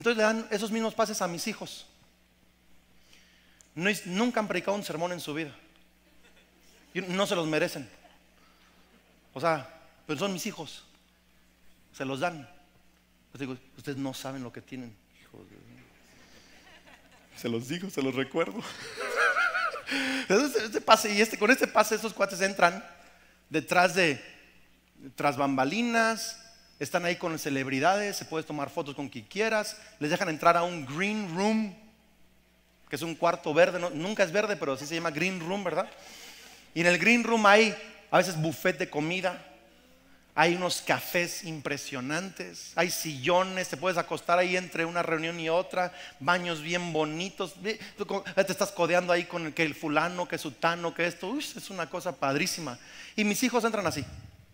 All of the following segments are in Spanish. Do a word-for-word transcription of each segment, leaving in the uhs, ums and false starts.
Entonces le dan esos mismos pases a mis hijos. No, nunca han predicado un sermón en su vida. Y no se los merecen. O sea, pero son mis hijos. Se los dan. Les digo, ustedes no saben lo que tienen. Hijos de... Se los digo, se los recuerdo. Entonces, este pase, y este, con este pase estos cuates entran detrás de, tras bambalinas. Están ahí con celebridades, se puedes tomar fotos con quien quieras. Les dejan entrar a un green room, que es un cuarto verde, no, nunca es verde, pero así se llama green room, ¿verdad? Y en el green room hay a veces buffet de comida. Hay unos cafés impresionantes. Hay sillones, te puedes acostar ahí entre una reunión y otra. Baños bien bonitos. Te estás codeando ahí con el, que el fulano, que sutano, que esto. Uy, es una cosa padrísima. Y mis hijos entran así.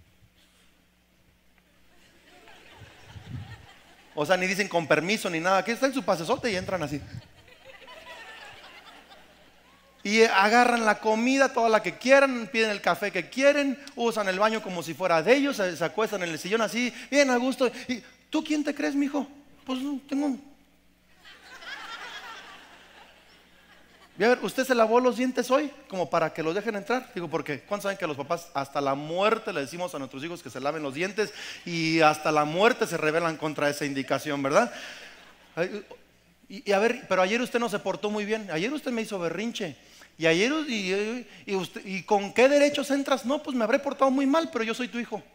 O sea, ni dicen con permiso ni nada. Aquí está en su pasesote y entran así. Y agarran la comida, toda la que quieran, piden el café que quieren, usan el baño como si fuera de ellos, se, se acuestan en el sillón así, bien a gusto. ¿Y tú quién te crees, mijo? Pues tengo. Y a ver, ¿usted se lavó los dientes hoy? Como para que los dejen entrar. Digo, porque ¿cuántos saben que los papás hasta la muerte le decimos a nuestros hijos que se laven los dientes? Y hasta la muerte se rebelan contra esa indicación, ¿verdad? Y, y a ver, pero ayer usted no se portó muy bien. Ayer usted me hizo berrinche. Y ayer, y, y, usted, ¿y con qué derechos entras? No, pues me habré portado muy mal, pero yo soy tu hijo.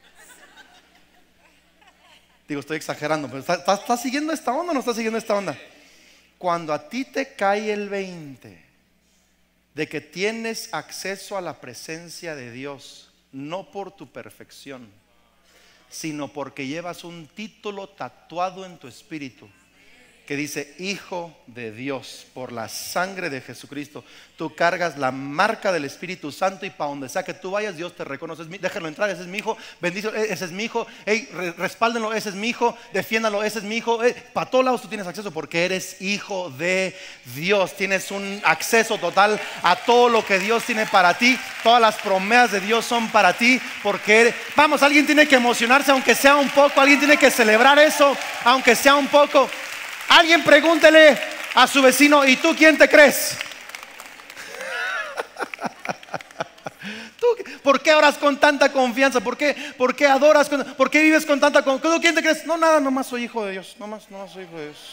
Digo, estoy exagerando, pero ¿está, está, está siguiendo esta onda o no está siguiendo esta onda? Cuando a ti te cae el veinte de que tienes acceso a la presencia de Dios, no por tu perfección, sino porque llevas un título tatuado en tu espíritu que dice Hijo de Dios, por la sangre de Jesucristo. Tú cargas la marca del Espíritu Santo y para donde sea que tú vayas, Dios te reconoce. Déjenlo entrar, ese es mi hijo. Bendice, ese es mi hijo. Hey, respáldenlo, ese es mi hijo. Defiéndalo, ese es mi hijo. Hey, para todos lados tú tienes acceso porque eres hijo de Dios. Tienes un acceso total a todo lo que Dios tiene para ti. Todas las promesas de Dios son para ti porque eres... Vamos, alguien tiene que emocionarse aunque sea un poco. Alguien tiene que celebrar eso aunque sea un poco. Alguien pregúntele a su vecino, ¿y tú quién te crees? ¿Tú, ¿Por qué oras con tanta confianza? ¿Por qué, por qué adoras? Con, ¿Por qué vives con tanta confianza? ¿Tú quién te crees? No, nada, nomás soy hijo de Dios. Nomás, nomás soy hijo de Dios.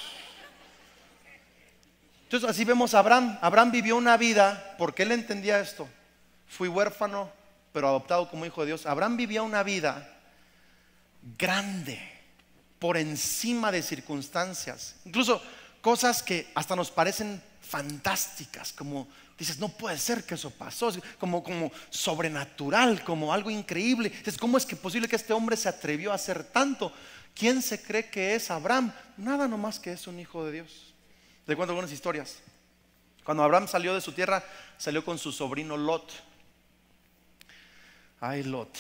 Entonces así vemos a Abraham. Abraham vivió una vida, porque él entendía esto. Fui huérfano, pero adoptado como hijo de Dios. Abraham vivía una vida grande, por encima de circunstancias, incluso cosas que hasta nos parecen fantásticas, como dices, no puede ser que eso pasó, como, como sobrenatural, como algo increíble. Entonces, ¿cómo es que posible que este hombre se atrevió a hacer tanto? ¿Quién se cree que es Abraham? Nada nomás que es un hijo de Dios. Le cuento algunas historias. Cuando Abraham salió de su tierra, salió con su sobrino Lot. Ay, Lot.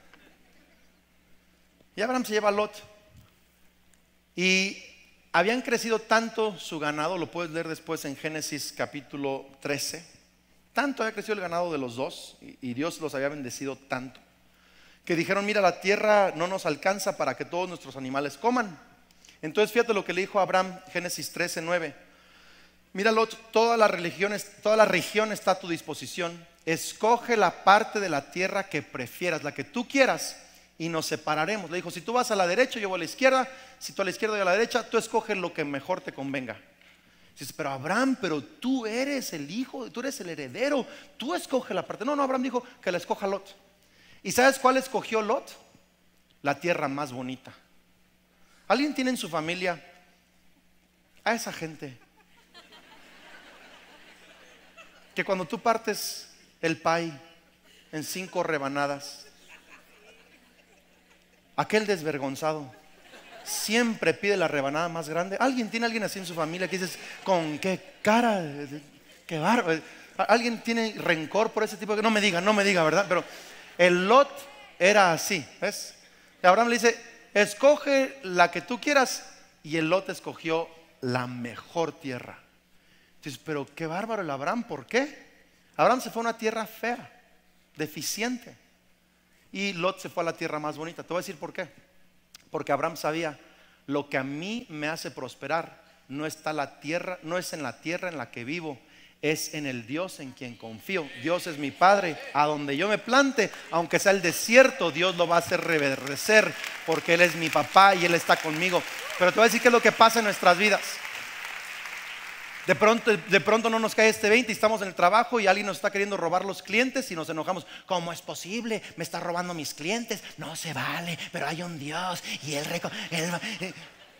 Y Abraham se lleva a Lot. Y habían crecido tanto su ganado, lo puedes leer después en Génesis capítulo trece. Tanto había crecido el ganado de los dos, y, y Dios los había bendecido tanto, que dijeron, mira, la tierra no nos alcanza para que todos nuestros animales coman. Entonces fíjate lo que le dijo a Abraham, Génesis trece, nueve. Mira, Lot, toda la religión, toda la región está a tu disposición. Escoge la parte de la tierra que prefieras, la que tú quieras, y nos separaremos. Le dijo, si tú vas a la derecha, yo voy a la izquierda. Si tú a la izquierda, yo a la derecha. Tú escoges lo que mejor te convenga. Dices, pero Abraham, pero tú eres el hijo, tú eres el heredero, tú escoge la parte. No, no, Abraham dijo que la escoja Lot. ¿Y sabes cuál escogió Lot? La tierra más bonita. ¿Alguien tiene en su familia a esa gente que cuando tú partes el pay en cinco rebanadas, aquel desvergonzado siempre pide la rebanada más grande? ¿Alguien tiene a alguien así en su familia que dices, con qué cara, qué bárbaro? ¿Alguien tiene rencor por ese tipo de... No me diga, no me diga, ¿verdad? Pero el Lot era así, ¿ves? Y Abraham le dice, escoge la que tú quieras. Y el Lot escogió la mejor tierra. Dices, pero qué bárbaro el Abraham, ¿por qué? Abraham se fue a una tierra fea, deficiente, y Lot se fue a la tierra más bonita. Te voy a decir por qué. Porque Abraham sabía lo que a mí me hace prosperar no está la tierra, no es en la tierra en la que vivo, es en el Dios en quien confío. Dios es mi Padre, a donde yo me plante, aunque sea el desierto, Dios lo va a hacer reverdecer, porque Él es mi papá y Él está conmigo. Pero te voy a decir qué es lo que pasa en nuestras vidas. De pronto, de pronto no nos cae este veinte y estamos en el trabajo y alguien nos está queriendo robar los clientes y nos enojamos. ¿Cómo es posible? Me está robando mis clientes. No se vale, pero hay un Dios y Él... Reco él eh.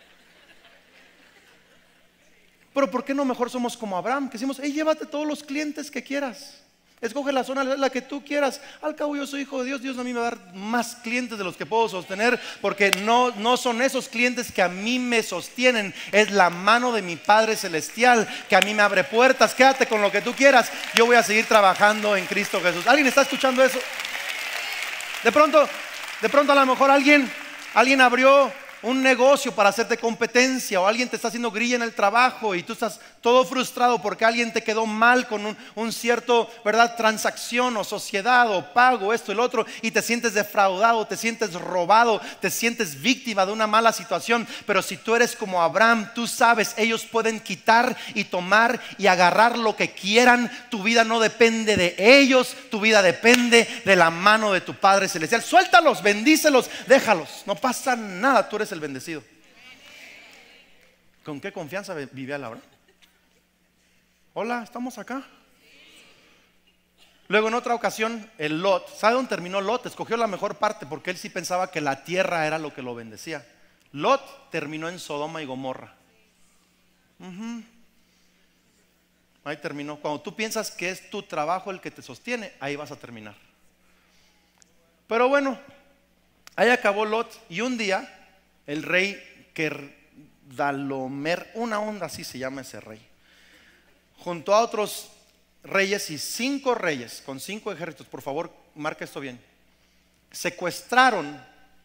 Pero ¿por qué no mejor somos como Abraham? Que decimos, hey, llévate todos los clientes que quieras. Escoge la zona la que tú quieras. Al cabo yo soy hijo de Dios. Dios a mí me va a dar más clientes de los que puedo sostener, porque no, no son esos clientes que a mí me sostienen. Es la mano de mi Padre Celestial que a mí me abre puertas. Quédate con lo que tú quieras. Yo voy a seguir trabajando en Cristo Jesús. ¿Alguien está escuchando eso? De pronto, de pronto a lo mejor alguien, alguien abrió un negocio para hacerte competencia, o alguien te está haciendo grilla en el trabajo y tú estás todo frustrado porque alguien te quedó mal con un, un cierto, ¿verdad?, transacción o sociedad o pago, esto y lo otro, y te sientes defraudado, te sientes robado, te sientes víctima de una mala situación. Pero si tú eres como Abraham, tú sabes, ellos pueden quitar y tomar y agarrar lo que quieran. Tu vida no depende de ellos, tu vida depende de la mano de tu Padre Celestial. Suéltalos, bendícelos, déjalos, no pasa nada, tú eres el bendecido. ¿Con qué confianza vivía Laura? Hola, estamos acá. Luego en otra ocasión el Lot, ¿sabe dónde terminó Lot? Escogió la mejor parte porque él sí pensaba que la tierra era lo que lo bendecía. Lot terminó en Sodoma y Gomorra. uh-huh. Ahí terminó. Cuando tú piensas que es tu trabajo el que te sostiene, ahí vas a terminar. Pero bueno, ahí acabó Lot. Y un día el rey Kedorlaomer, una onda así se llama ese rey, juntó a otros reyes, y cinco reyes con cinco ejércitos, por favor marca esto bien, secuestraron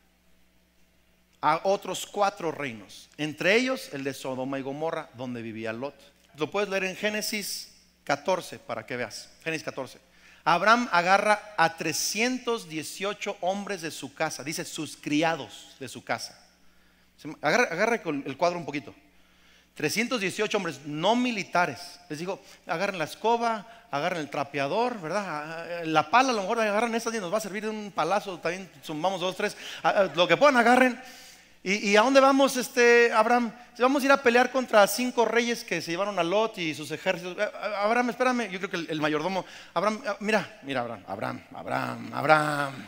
a otros cuatro reinos, entre ellos el de Sodoma y Gomorra, donde vivía Lot. Lo puedes leer en Génesis catorce para que veas. Génesis catorce. Abraham agarra a trescientos dieciocho hombres de su casa, dice sus criados de su casa. Agarra, agarra el cuadro un poquito. trescientos dieciocho hombres no militares. Les digo, agarren la escoba, agarren el trapeador, ¿verdad? La pala, a lo mejor agarran esa y nos va a servir de un palazo. También sumamos dos, tres, lo que puedan agarren. ¿Y, y a dónde vamos, este Abraham? Vamos a ir a pelear contra cinco reyes que se llevaron a Lot y sus ejércitos. Abraham, espérame, yo creo que el, el mayordomo. Abraham, mira, mira Abraham, Abraham, Abraham, Abraham.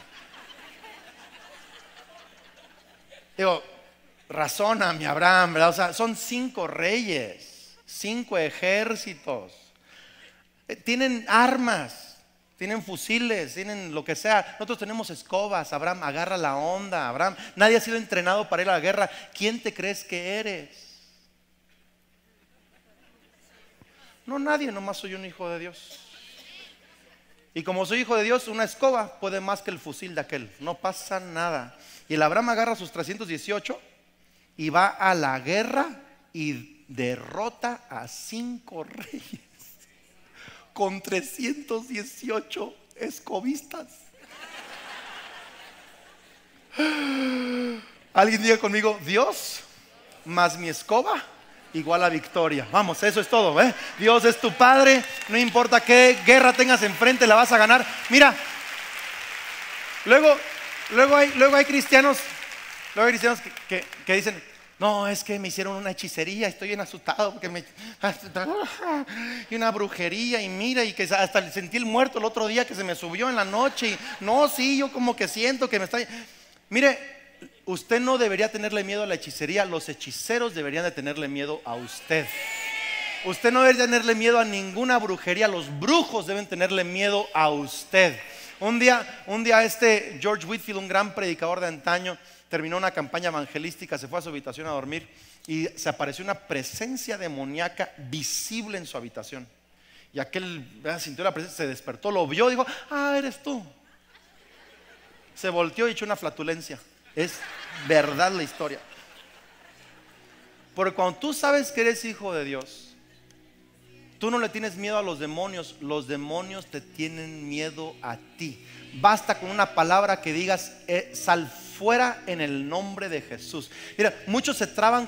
Digo, razona mi Abraham, ¿verdad? O sea, son cinco reyes, cinco ejércitos, tienen armas, tienen fusiles, tienen lo que sea. Nosotros tenemos escobas. Abraham, agarra la onda. Abraham, nadie ha sido entrenado para ir a la guerra. ¿Quién te crees que eres? No, nadie, nomás soy un hijo de Dios. Y como soy hijo de Dios, una escoba puede más que el fusil de aquel. No pasa nada. Y el Abraham agarra a sus trescientos dieciocho y va a la guerra y derrota a cinco reyes con trescientos dieciocho escobistas. Alguien diga conmigo, Dios más mi escoba igual a victoria. Vamos, eso es todo, ¿eh? Dios es tu Padre. No importa qué guerra tengas enfrente, la vas a ganar. Mira, luego, luego, hay, luego hay cristianos Luego hay cristianos que, que, que dicen, no, es que me hicieron una hechicería, estoy bien asustado porque me... y una brujería, y mira, y que hasta sentí el muerto el otro día que se me subió en la noche. Y no, sí, yo como que siento que me está... Mire, usted no debería tenerle miedo a la hechicería. Los hechiceros deberían de tenerle miedo a usted. Usted no debería tenerle miedo a ninguna brujería. Los brujos deben tenerle miedo a usted. Un día, un día este George Whitefield, un gran predicador de antaño, terminó una campaña evangelística, se fue a su habitación a dormir y se apareció una presencia demoníaca visible en su habitación. Y aquel sintió la presencia, se despertó, lo vio, dijo, ah, eres tú. Se volteó y echó una flatulencia. Es verdad la historia. Porque cuando tú sabes que eres hijo de Dios, tú no le tienes miedo a los demonios, los demonios te tienen miedo a ti. Basta con una palabra que digas, eh, sal fuera en el nombre de Jesús. Mira, muchos se traban